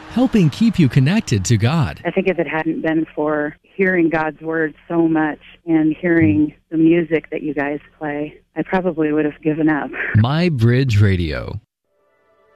helping keep you connected to God. I think if it hadn't been for hearing God's word so much and hearing the music that you guys play, I probably would have given up. My Bridge Radio.